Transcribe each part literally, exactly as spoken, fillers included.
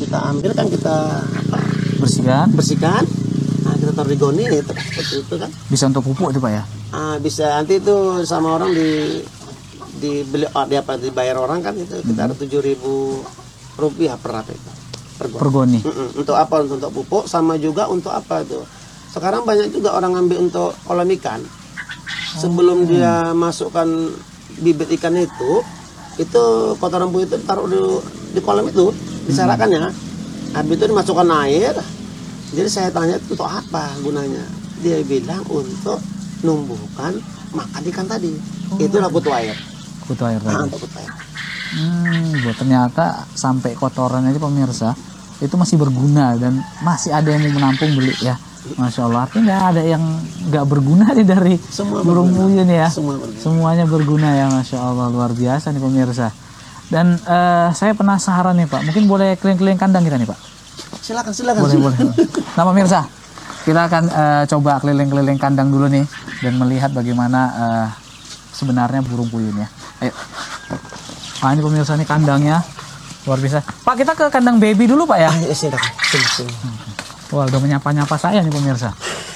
kita ambil kan kita apa, bersihkan, bersihkan. Nah, kita taruh di goni itu seperti itu kan. Bisa untuk pupuk itu Pak ya? Ah, bisa nanti itu sama orang di dibeli oh, di apa dibayar orang kan itu kita ada tujuh ribu rupiah per apa itu per goni. Per goni. Mm-mm. Untuk apa? Untuk, untuk pupuk sama juga untuk apa itu. Sekarang banyak juga orang ambil untuk kolam ikan. Sebelum oh. dia masukkan bibit ikan itu, itu kotoran buih itu taruh di, di kolam itu, diserakannya. Habis itu dimasukkan air. Jadi saya tanya itu untuk apa gunanya? Dia bilang untuk numbuhkan makan ikan tadi. Oh. Itulah kutu air. Kutu air tadi. Nah, untuk kutu air. Hmm, buat ternyata sampai kotoran aja pemirsa itu masih berguna dan masih ada yang mau menampung beli ya. Masya Allah, artinya nggak ada yang nggak berguna nih dari Semua burung puyuh ya. Semua berguna. Semuanya berguna ya, Masya Allah, luar biasa nih pemirsa. Dan uh, saya penasaran nih Pak, mungkin boleh keliling-keliling kandang kita nih Pak? Silakan, silakan. Boleh, boleh. Nah pemirsa, kita akan uh, coba keliling-keliling kandang dulu nih dan melihat bagaimana uh, sebenarnya burung puyuhnya. Ayo. Nah ini pemirsa nih kandangnya luar biasa. Pak, kita ke kandang baby dulu Pak ya? Ayo, silakan. Sini, sini. Wah, udah menyapa-nyapa saya nih pemirsa.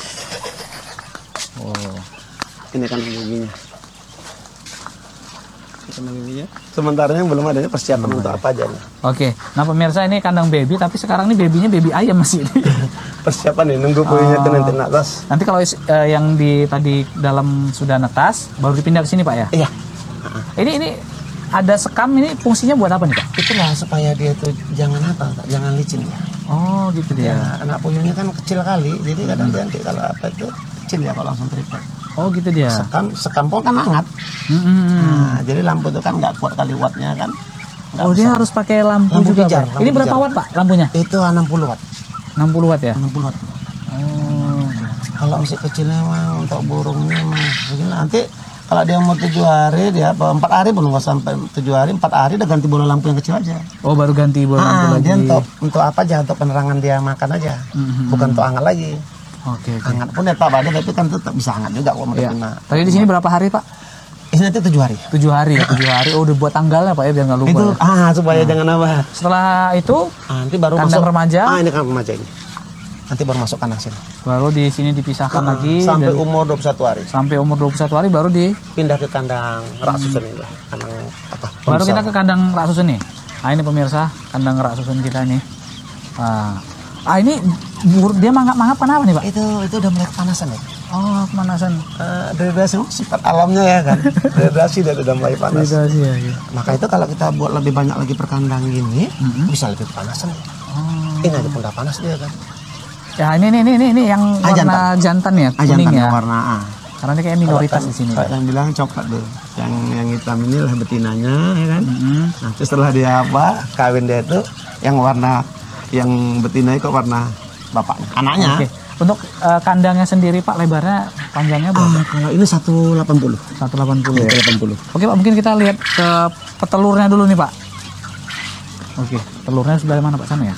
Oh, ini kandang babynya. Kandang babynya. Sementara yang belum ada persiapan belum untuk ada. Apa aja nih. Oke, nah pemirsa ini kandang baby, tapi sekarang ini babynya baby ayam masih. Persiapan nih, nunggu puyuhnya oh. tuh nanti netas. Nanti kalau uh, yang di tadi dalam sudah netas, baru dipindah ke sini Pak ya? Iya. Ini ini ada sekam, ini fungsinya buat apa nih Pak? Itulah supaya dia tuh jangan apa, jangan licin ya. Oh gitu dia. Ya, anak puyuhnya kan kecil kali, jadi kadang dia nanti kalau apa itu kecil ya kalau langsung triplek. Oh gitu dia. Sekam, sekam pun kan hangat. Mm-hmm. Nah, jadi lampu itu kan nggak kuat kali wattnya kan. Nggak Oh besar. Dia harus pakai lampu, lampu juga pijar, Pak? lampu Ini berapa pijar. watt Pak lampunya? Itu enam puluh watt. enam puluh watt ya? enam puluh watt. Oh. Kalau masih kecilnya memang untuk burungnya memang begini. Nanti kalau dia umur tujuh hari, dia apa empat hari belum sampai tujuh hari, empat hari udah ganti bola lampu yang kecil aja. Oh baru ganti bola lampu Ah, lagi. dia untuk untuk apa aja, untuk penerangan dia makan aja, Mm-hmm. bukan untuk hangat lagi. Oke. Okay, Hangat pun ya tak ada, tapi kan tetap bisa hangat juga kok ya. menerima. Tadi di sini berapa hari Pak? Ini nanti tujuh hari. Tujuh hari ya, tujuh hari. Oh udah buat tanggalnya Pak ya biar nggak lupa. Itu ya? ah supaya nah. jangan apa. Setelah itu ah, nanti baru kandang masuk remaja. Ah ini kan remaja ini. Nanti baru masuk kandang sini. Baru di sini dipisahkan ah, lagi. Sampai dan umur dua puluh satu hari. Sampai umur dua puluh satu hari baru di pindah ke kandang rak susun ini lah. Kandang apa? Baru kita ke kandang rak susun nih. Nah ini pemirsa kandang rak susun kita nih. Ah, ah ini bur, dia mangap-mangap kenapa nih Pak? Itu itu udah mulai kepanasan ya. Oh kepanasan. Uh, dehidrasi sifat alamnya ya kan. Dehidrasi dia udah mulai panas. Dehidrasi ya, ya. Maka itu kalau kita buat lebih banyak lagi per kandang gini, mm-hmm. bisa lebih kepanasan. Oh. Ini aja pun udah panas dia kan. Ya ini ini ini ini yang ah, warna jantan, jantan ya, ah, kuning jantan ya. Warna A. Karena ini kayak minoritas di sini. Yang bilang coklat deh. Yang yang hitam ini lah betinanya ya kan. Mm-hmm. Nanti setelah dia apa kawin dia itu yang warna yang betina itu warna bapaknya, anaknya. Oke. Untuk uh, kandangnya sendiri Pak lebarnya panjangnya berapa? Ah, kalau ini seratus delapan puluh. seratus delapan puluh ya. seratus delapan puluh. Oke Pak, mungkin kita lihat ke petelurnya dulu nih Pak. Oke, telurnya sebelah mana Pak, sana ya?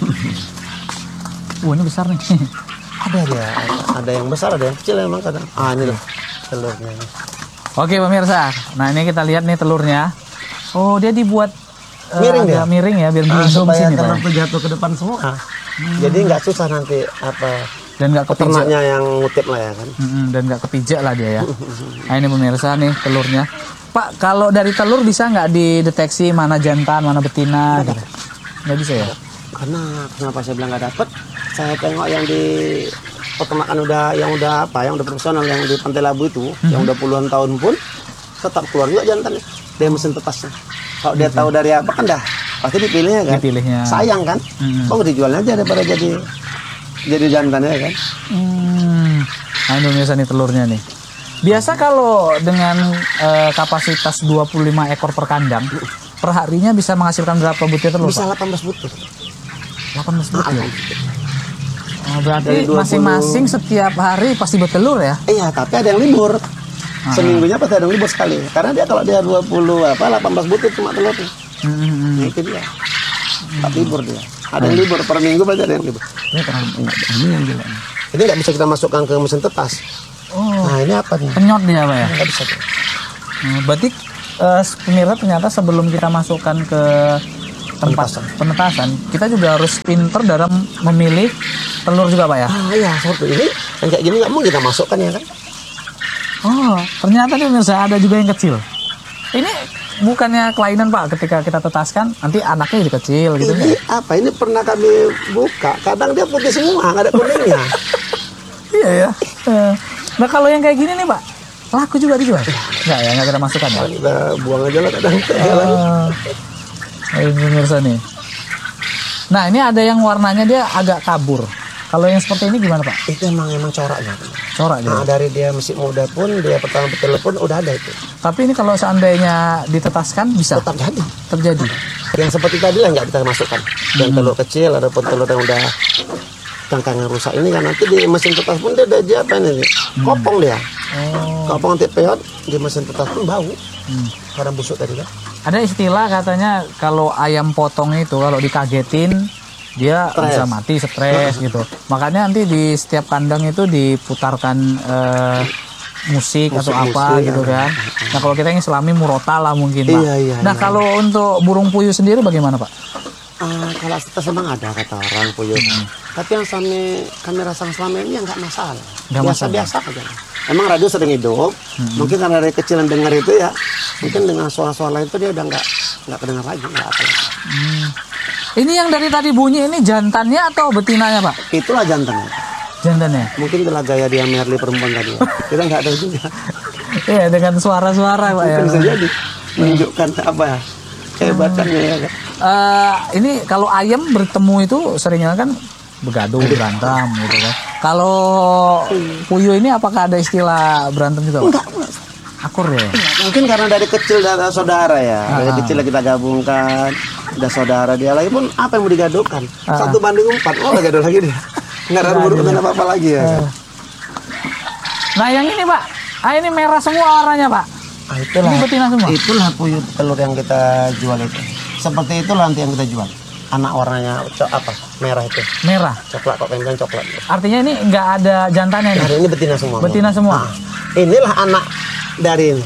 Wah, ini besar nih. Ada dia, ada yang besar, ada yang kecil emang kadang. Ah, ini loh telurnya. Oke pemirsa, nah ini kita lihat nih telurnya. Oh dia dibuat uh, miring ya, miring ya biar ah, melindung supaya sini telur Pak. itu jatuh ke depan semua. Hmm. Jadi nggak susah nanti apa dan nggak kepijak. Peternaknya yang ngutip lah ya kan. Mm-hmm, dan nggak kepijak lah dia ya. Nah ini pemirsa nih telurnya. Pak kalau dari telur bisa nggak dideteksi mana jantan mana betina? Nggak gitu? Bisa ya? Karena kenapa saya bilang nggak dapet? Saya tengok yang di peternakan udah yang udah apa yang udah profesional yang di Pantai Labu itu mm-hmm. yang udah puluhan tahun pun tetap keluar juga jantannya. Dia mesin tetasnya. Kalau dia mm-hmm. tahu dari apa kan dah pasti dipilihnya kan. Dipilihnya. Sayang kan? Mm-hmm. Oh dijualnya aja daripada jadi jadi jantannya kan. Hmm. Nah ini pemirsa nih telurnya nih. Biasa kalau dengan uh, kapasitas dua puluh lima ekor per kandang, per harinya bisa menghasilkan berapa butir telur? Bisa Pak? delapan belas butir. delapan belas butir. Nah, oh, berarti masing-masing setiap hari pasti bertelur ya? Iya, tapi ada yang libur. Aha. Seminggunya pasti ada yang libur sekali. Karena dia kalau dia dua puluh apa delapan belas butir cuma telurnya. Hmm. Nah, itu dia. Tak libur dia. Ada yang libur per minggu berarti ada yang libur. Ini terlalu banyak. Ini yang gila. Ini nggak bisa kita masukkan ke mesin tetas. Oh. Nah ini apa nih? Penyot dia apa ya? Nggak bisa. Hmm, berarti uh, pemirsa ternyata sebelum kita masukkan ke tempat Penetasan. penetasan, kita juga harus pinter dalam memilih telur juga Pak ya. Ah iya, seperti ini. Yang kayak gini nggak mau kita masukkan ya kan? Oh, ternyata nih pemirsa ada juga yang kecil. Ini bukannya kelainan Pak ketika kita tetaskan nanti anaknya jadi kecil gitu Ini ya? apa? Ini pernah kami buka. Kadang dia putih semua, nggak ada kuningnya. Iya ya. Eh, Nah kalau yang kayak gini nih Pak, laku juga dijual? Enggak ya, nggak kita masukkan ya? Kita buang aja lah kadang. Jalan. Oh, ini pemirsa nih. Nah ini ada yang warnanya dia agak kabur. Kalau yang seperti ini gimana Pak? Itu emang emang coraknya. Corak dia. Nah, dari dia masih muda pun, dia pertama betul pun udah ada itu. Tapi ini kalau seandainya ditetaskan bisa Tetap jadi. terjadi. Yang seperti tadi lah nggak kita masukkan. Yang telur kecil, ataupun telur yang udah cangkangnya rusak ini kan nanti di mesin tetas pun dia ada aja apa ini? Kopong dia. Oh. Kopong nanti peot di mesin tetas pun bau. Hmm. Karena busuk tadi kan. Ada istilah katanya kalau ayam potong itu kalau dikagetin dia Stres. bisa mati, stres gitu. Makanya nanti di setiap kandang itu diputarkan eh, musik, atau Musik-musik, apa gitu ya. kan. Nah kalau kita yang islami murota lah mungkin Pak. Iya, iya, Nah iya. kalau untuk burung puyuh sendiri bagaimana Pak? Ah, kalau tetas emang ada kata orang puyuh. Tapi yang kami kami rasakan selama ini yang nggak masalah. Nggak Biasa-biasa aja. Emang radio sering hidup. Mungkin karena dari kecil yang dengar itu ya. Mungkin dengan suara-suara itu dia udah nggak nggak kedengar lagi, nggak apa lagi. Hmm. Ini yang dari tadi bunyi ini jantannya atau betinanya Pak? Itulah jantannya. Jantannya. Mungkin itulah gaya dia Merli perempuan tadi. Ya. Kita nggak tahu juga. Iya dengan suara-suara Pak ya. Mungkin bisa jadi menunjukkan apa ya kehebatannya ya kan. Eh, ini kalau ayam bertemu itu seringnya kan begaduh, berantem gitu kan. Kalau puyuh ini apakah ada istilah berantem juga Pak? Enggak, enggak. Akur ya. Mungkin karena dari kecil dari saudara ya. Dari Ah. kecil kita gabungkan. Udah saudara dia lagi pun apa yang mau digaduhkan? Ah. Satu banding empat. Oh, gaduh lagi dia. Nggak ada urutan apa-apa lagi ya. kan? Nah yang ini Pak, ah ini merah semua warnanya Pak. Ah, itulah. Ini betina semua? Itulah puyuh telur yang kita jual itu. Seperti itulah nanti yang kita jual. Anak warnanya co- apa? Merah itu. Merah. Coklat kok pengen coklat. Artinya ini nggak ada jantannya Nah, ini. ini betina semua. Betina semua. Nah, inilah anak dari ini.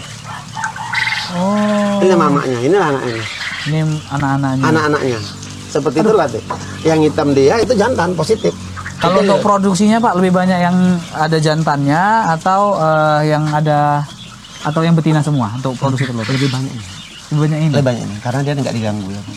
Oh. Ini mamanya, inilah anaknya. Ini anak-anaknya. Anak-anaknya. Seperti itulah deh. Yang hitam dia itu jantan positif. Kalau Itu untuk produksinya Pak lebih banyak yang ada jantannya atau eh, yang ada atau yang betina semua untuk produksi telur? lebih banyak ini. Lebih banyak ini. Lebih banyak ini karena dia nggak diganggu ya.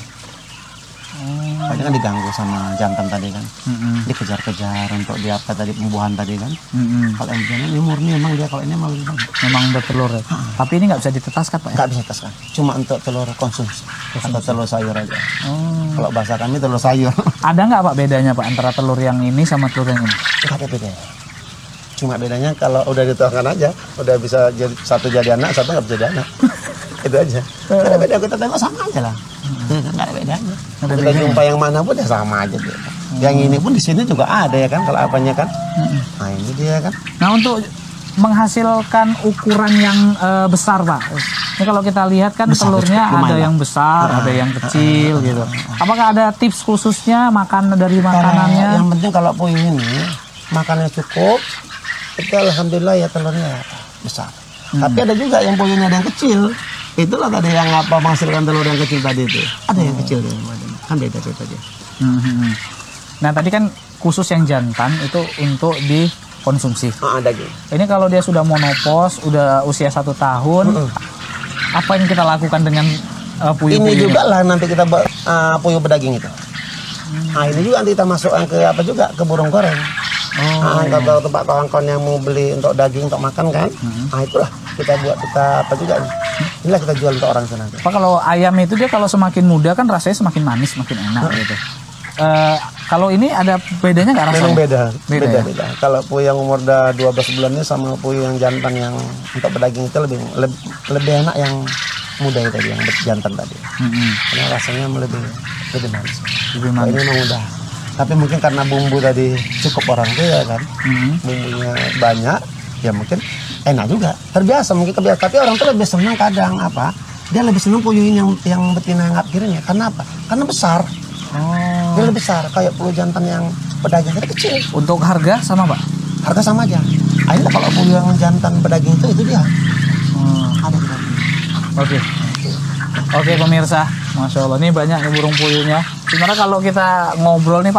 Oh. Banyak kan diganggu sama jantan tadi kan. Mm-mm. Dikejar-kejar untuk dia apa tadi pembuahan tadi kan. Mm-mm. Kalau yang begini ini murni emang dia kalau ini emang lebih banyak. Memang bertelur ya. Tapi ini nggak bisa ditetaskan Pak ya? Nggak bisa tes kan. Cuma untuk telur konsumsi atau telur sayur aja. Oh. Kalau bahasa kami telur sayur. Ada nggak Pak bedanya Pak antara telur yang ini sama telur yang ini? Nggak ada bedanya. Cuma bedanya kalau udah dituangkan aja, udah bisa jadi, satu jadi anak, satu nggak bisa jadi anak. Itu aja. Nggak ada beda, kita tengok sama aja lah. Nggak ada bedanya. Nggak ada Kita bedanya. jumpa yang mana pun ya sama aja dia. Yang ini pun di sini juga ada ya kan, kalau apanya kan. Nah ini dia kan. Nah untuk menghasilkan ukuran yang eh, besar Pak. Ini kalau kita lihat kan Besar, telurnya lumayan ada lah. yang besar, ada yang kecil gitu. Apakah ada tips khususnya makan dari makanannya? Kalau yang penting kalau puyuh ini makannya cukup, itu alhamdulillah ya telurnya besar. Tapi ada juga yang puyuhnya ada yang kecil. Itulah tadi yang apa menghasilkan telur yang kecil tadi itu. Ada yang kecil dia, kan beda-beda aja. Hmm. Nah tadi kan khusus yang jantan itu untuk dikonsumsi. Ah, ada gitu. Ini kalau dia sudah monopos, udah usia satu tahun, apa yang kita lakukan dengan uh, puyuh-puyuh Ini ini? juga lah nanti kita buat uh, puyuh pedaging itu. Nah ini juga nanti kita masukkan ke apa juga ke burung goreng. Oh, Nah, kalau tempat kawan-kawan yang mau beli untuk daging untuk makan kan, nah itulah kita buat kita apa juga. Inilah kita jual untuk orang sana. Pak kalau ayam itu dia kalau semakin muda kan rasanya semakin manis, semakin enak gitu. Eh, kalau ini ada bedanya nggak rasanya? Memang beda, Beda beda, ya? beda. Kalau puyuh yang umur udah dua belas bulannya sama puyuh yang jantan yang untuk pedaging itu lebih lebih, lebih enak yang muda itu tadi, yang jantan tadi. Mm-mm. Karena rasanya lebih lebih manis. Lebih Kalau manis. ini memang udah. Tapi mungkin karena bumbu tadi cukup orang tuh ya kan, Mm-mm. bumbunya banyak, ya mungkin enak juga. Terbiasa mungkin kebiasa. Tapi orang tuh lebih senang kadang apa? Dia lebih senang puyuh yang yang betina yang akhirnya. Karena apa? Karena besar. Oh. Dia lebih besar. Kayak puyuh jantan yang pedaging tadi kecil. Untuk harga sama Pak? Harga sama aja. Akhirnya kalau puyuh yang jantan pedaging itu itu dia Hmm. ada berapa? Oke. Oke pemirsa. Masya Allah, ini banyak nih burung puyuhnya. Sebenarnya kalau kita ngobrol nih Pak,